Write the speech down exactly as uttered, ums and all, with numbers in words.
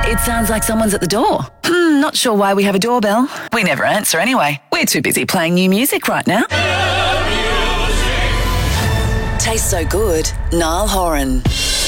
It sounds like someone's at the door. Hmm, not sure why we have a doorbell. We never answer anyway. We're too busy playing new music right now. Tastes so good. Niall Horan.